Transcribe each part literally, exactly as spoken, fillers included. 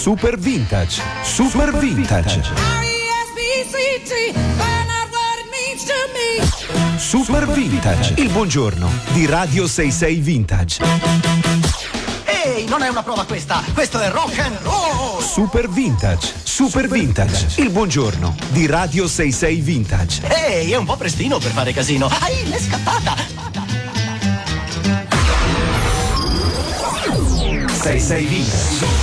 Super Vintage. Super Vintage. Super Vintage. Il buongiorno di Radio sessantasei Vintage. Ehi, non è una prova questa, questo è rock and roll. Super Vintage. Super Vintage. Il buongiorno di Radio sessantasei Vintage. Ehi, è un po' prestino per fare casino. Ai, l'è scappata. sessantasei Vintage.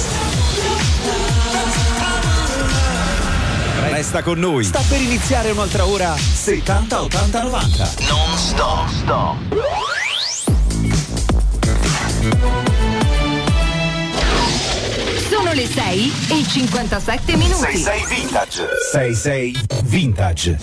Resta con noi. Sta per iniziare un'altra ora. settanta ottanta novanta. Non stop, stop. Sono le sei e cinquantasette minuti. sessantasei Vintage. sessantasei Vintage.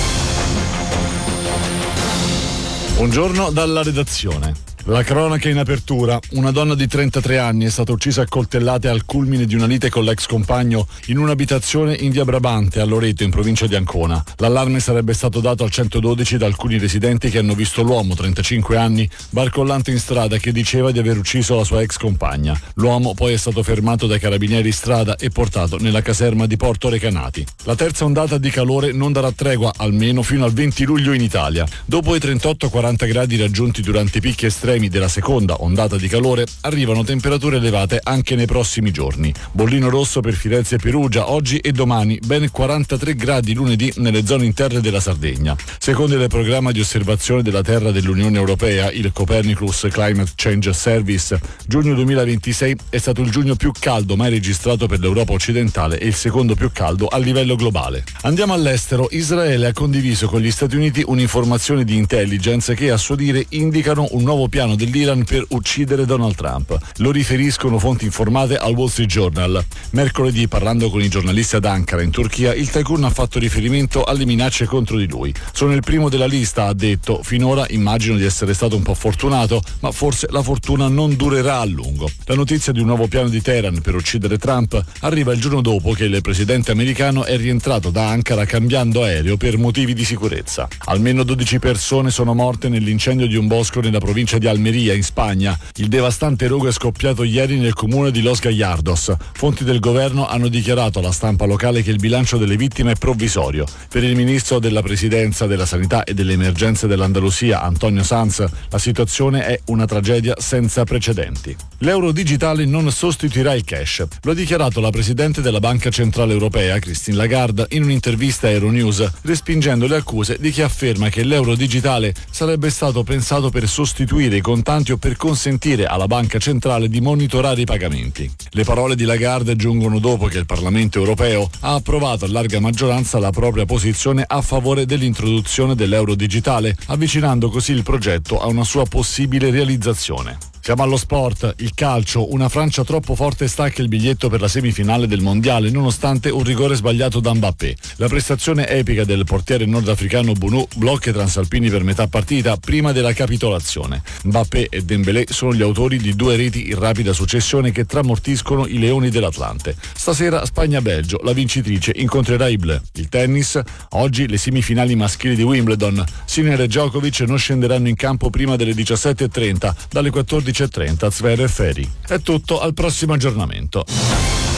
Buongiorno dalla redazione. La cronaca in apertura. Una donna di trentatré anni è stata uccisa a coltellate al culmine di una lite con l'ex compagno in un'abitazione in via Brabante a Loreto, in provincia di Ancona. L'allarme sarebbe stato dato al centododici da alcuni residenti che hanno visto l'uomo, trentacinque anni, barcollante in strada, che diceva di aver ucciso la sua ex compagna. L'uomo poi è stato fermato dai carabinieri in strada e portato nella caserma di Porto Recanati. La terza ondata di calore non darà tregua almeno fino al venti luglio in Italia. Dopo i trentotto quaranta gradi raggiunti durante i picchi estremi della seconda ondata di calore, arrivano temperature elevate anche nei prossimi giorni. Bollino rosso per Firenze e Perugia oggi e domani, ben quarantatré gradi lunedì nelle zone interne della Sardegna. Secondo il programma di osservazione della Terra dell'Unione Europea, il Copernicus Climate Change Service, giugno duemilaventisei è stato il giugno più caldo mai registrato per l'Europa occidentale e il secondo più caldo a livello globale. Andiamo all'estero. Israele ha condiviso con gli Stati Uniti un'informazione di intelligence che, a suo dire, indicano un nuovo piano dell'Iran per uccidere Donald Trump. Lo riferiscono fonti informate al Wall Street Journal. Mercoledì, parlando con i giornalisti ad Ankara, in Turchia, il tycoon ha fatto riferimento alle minacce contro di lui. Sono il primo della lista, ha detto. Finora immagino di essere stato un po' fortunato, ma forse la fortuna non durerà a lungo. La notizia di un nuovo piano di Teheran per uccidere Trump arriva il giorno dopo che il presidente americano è rientrato da Ankara cambiando aereo per motivi di sicurezza. Almeno dodici persone sono morte nell'incendio di un bosco nella provincia di Almeria, in Spagna. Il devastante rogo è scoppiato ieri nel comune di Los Gallardos. Fonti del governo hanno dichiarato alla stampa locale che il bilancio delle vittime è provvisorio. Per il ministro della Presidenza, della Sanità e delle Emergenze dell'Andalusia, Antonio Sanz, la situazione è una tragedia senza precedenti. L'euro digitale non sostituirà il cash. Lo ha dichiarato la Presidente della Banca Centrale Europea, Christine Lagarde, in un'intervista a Euronews, respingendo le accuse di chi afferma che l'euro digitale sarebbe stato pensato per sostituire i contanti o per consentire alla banca centrale di monitorare i pagamenti. Le parole di Lagarde giungono dopo che il Parlamento europeo ha approvato a larga maggioranza la propria posizione a favore dell'introduzione dell'euro digitale, avvicinando così il progetto a una sua possibile realizzazione. Siamo allo sport, il calcio. Una Francia troppo forte stacca il biglietto per la semifinale del mondiale nonostante un rigore sbagliato da Mbappé. La prestazione epica del portiere nordafricano Bounou blocca i transalpini per metà partita prima della capitolazione. Mbappé e Dembélé sono gli autori di due reti in rapida successione che tramortiscono i leoni dell'Atlante. Stasera Spagna-Belgio, la vincitrice incontrerà i Bleu. Il tennis, oggi le semifinali maschili di Wimbledon. Sinner e Djokovic non scenderanno in campo prima delle diciassette e trenta, dalle quattordici e trenta Zverev e Ferri. È tutto, al prossimo aggiornamento.